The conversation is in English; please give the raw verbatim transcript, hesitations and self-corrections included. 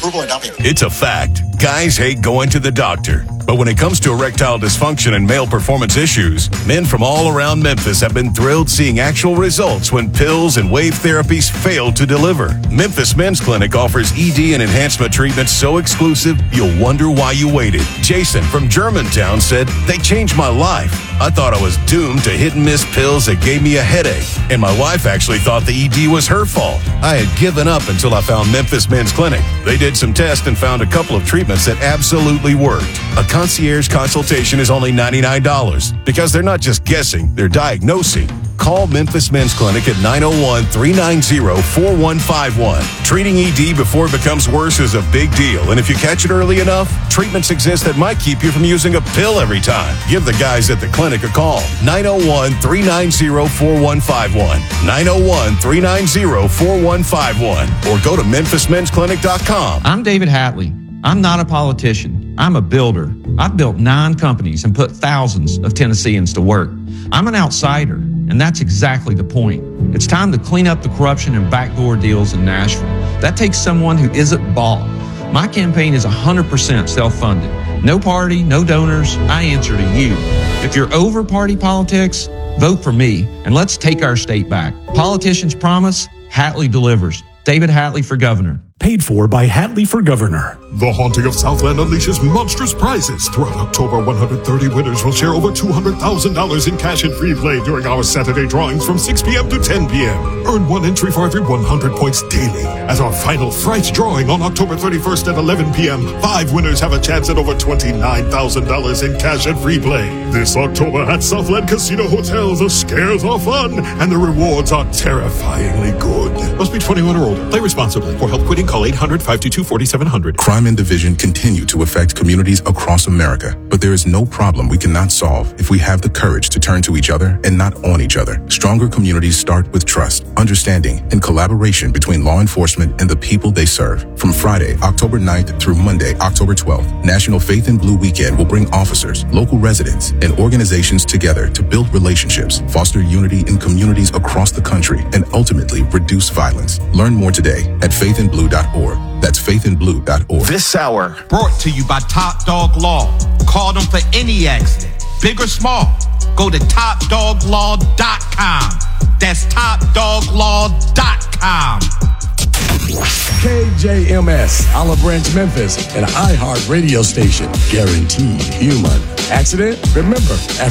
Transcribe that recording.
approval or dumping. It's a fact. Guys hate going to the doctor. But when it comes to erectile dysfunction and male performance issues, men from all around Memphis have been thrilled seeing actual results when pills and wave therapies fail to deliver. Memphis Men's Clinic offers E D and enhancement treatments so exclusive, you'll wonder why you waited. Jason from Germantown said, "They changed my life. I thought I was doomed to hit and miss pills that gave me a headache. And my wife actually thought the E D was her fault. I had given up until I found Memphis Men's Clinic. They did some tests and found a couple of treatments that absolutely worked. A concierge consultation is only ninety-nine dollars because they're not just guessing, they're diagnosing. Call Memphis Men's Clinic at nine oh one, three nine zero, four one five one. Treating E D before it becomes worse is a big deal, and if you catch it early enough, treatments exist that might keep you from using a pill every time. Give the guys at the clinic a call. nine oh one, three nine zero, four one five one. nine oh one, three nine zero, four one five one. Or go to memphis men's clinic dot com. I'm David Hatley. I'm not a politician. I'm a builder. I've built nine companies and put thousands of Tennesseans to work. I'm an outsider, and that's exactly the point. It's time to clean up the corruption and backdoor deals in Nashville. That takes someone who isn't bought. My campaign is one hundred percent self-funded. No party, no donors. I answer to you. If you're over party politics, vote for me, and let's take our state back. Politicians promise, Hatley delivers. David Hatley for governor. Paid for by Hatley for governor. The Haunting of Southland unleashes monstrous prizes. Throughout October, one hundred thirty winners will share over two hundred thousand dollars in cash and free play during our Saturday drawings from six p.m. to ten p.m. Earn one entry for every one hundred points daily. At our final Fright drawing on October thirty-first at eleven p.m., five winners have a chance at over twenty-nine thousand dollars in cash and free play. This October at Southland Casino Hotel, the scares are fun and the rewards are terrifyingly good. Must be twenty-one or older. Play responsibly. For help quitting, call eight hundred, five two two, four seven zero zero. Crime and division continue to affect communities across America, but there is no problem we cannot solve if we have the courage to turn to each other and not on each other. Stronger communities start with trust, understanding, and collaboration between law enforcement and the people they serve. From Friday, October ninth through Monday, October twelfth, National Faith in Blue Weekend will bring officers, local residents, and organizations together to build relationships, foster unity in communities across the country, and ultimately reduce violence. Learn more today at faith in blue dot org. That's faith in blue dot org. This hour brought to you by Top Dog Law. Call them for any accident, big or small. Go to top dog law dot com. That's top dog law dot com. K J M S, Olive Branch, Memphis, an iHeart radio station. Guaranteed human. Accident? Remember, after